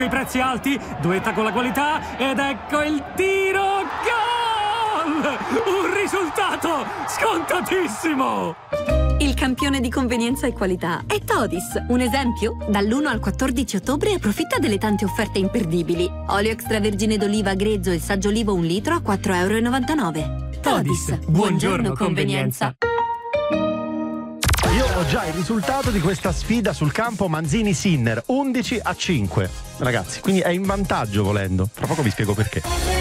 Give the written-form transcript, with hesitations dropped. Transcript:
I prezzi alti, duetta con la qualità ed ecco il tiro, gol! Un risultato scontatissimo! Il campione di convenienza e qualità è Todis. Un esempio? Dall'1 al 14 ottobre approfitta delle tante offerte imperdibili. Olio extravergine d'oliva grezzo e saggio olivo 1 litro a 4,99 €. Todis, buongiorno convenienza. Io ho già il risultato di questa sfida sul campo Manzini-Sinner, 11-5. Ragazzi, quindi è in vantaggio volendo. Tra poco vi spiego perché.